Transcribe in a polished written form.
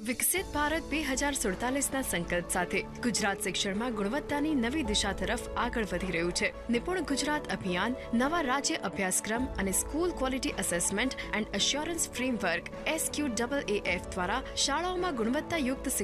વિકસિત ભારત 2047ના સંકલ્પ સાથે ગુજરાત શિક્ષણમાં ગુણવત્તાની નવી દિશા તરફ આગળ વધી રહ્યું છે. નિપુણ ગુજરાત અભિયાન નવા રાજ્ય અભ્યાસક્રમ અને school quality assessment and assurance framework SQAAF દ્વારા શાળાઓમાં ગુણવત્તાયુક્ત